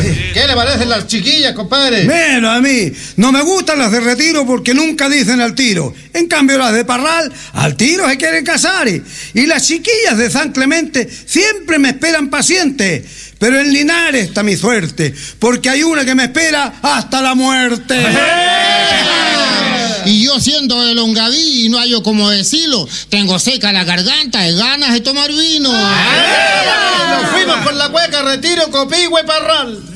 ¿Qué le parecen las chiquillas, compadre? Bueno, a mí no me gustan las de Retiro porque nunca dicen al tiro. En cambio, las de Parral, al tiro se quieren casar. Y las chiquillas de San Clemente siempre me esperan paciente. Pero en Linares está mi suerte, porque hay una que me espera hasta la muerte. Y yo siendo de Longaví y no hallo como decirlo, tengo seca la garganta y ganas de tomar vino. Nos fuimos con la cueca, Retiro, Copihue, Parral.